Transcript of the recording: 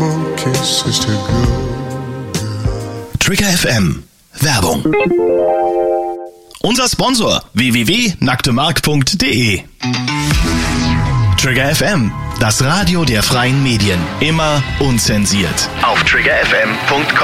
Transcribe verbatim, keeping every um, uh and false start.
Trigger F M. Werbung. Unser Sponsor w w w punkt nacktemark punkt de. Trigger F M, das Radio der freien Medien. Immer unzensiert. Auf trigger f m punkt com.